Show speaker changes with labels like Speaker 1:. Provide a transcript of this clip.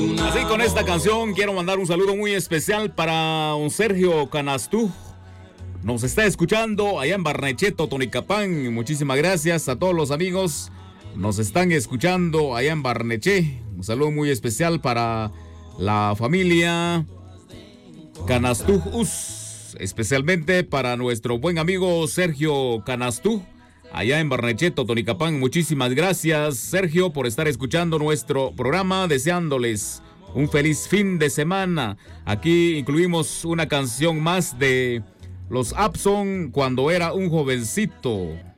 Speaker 1: Así con esta canción quiero mandar un saludo muy especial para un Sergio Canastú. Nos está escuchando allá en Barnechito, Tonicapán. Muchísimas gracias a todos los amigos. Nos están escuchando allá en Barneché. Un saludo muy especial para la familia Canastú, especialmente para nuestro buen amigo Sergio Canastú, allá en Barnechito, Tonicapán. Muchísimas gracias, Sergio, por estar escuchando nuestro programa, deseándoles un feliz fin de semana. Aquí incluimos una canción más de los Abson, Cuando era un jovencito.